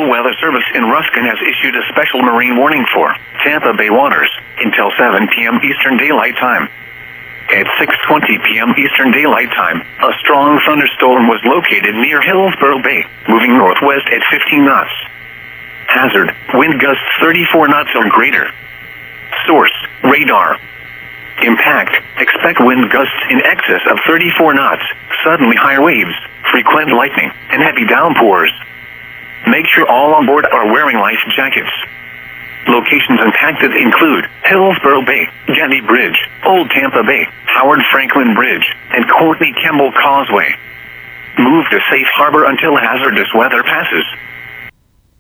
National Weather Service in Ruskin has issued a special marine warning for Tampa Bay waters until 7 p.m. Eastern Daylight Time. At 6:20 p.m. Eastern Daylight Time, a strong thunderstorm was located near Hillsborough Bay, moving northwest at 15 knots. Hazard, wind gusts 34 knots or greater. Source, radar. Impact, expect wind gusts in excess of 34 knots, suddenly higher waves, frequent lightning, and heavy downpours. Make sure all on board are wearing life jackets. Locations impacted include Hillsborough Bay, Getty Bridge, Old Tampa Bay, Howard Franklin Bridge, and Courtney Campbell Causeway. Move to safe harbor until hazardous weather passes.